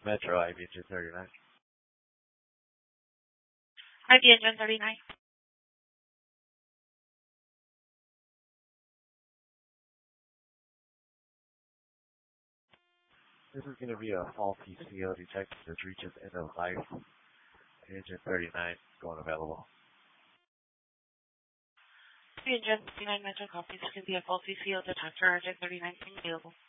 Metro IB engine 39. IB engine 39. This is going to be a faulty CO detected that reaches end of life. Engine 39 going available. IB engine 39 Metro copies. This could be a faulty CO detector. Engine 39 available.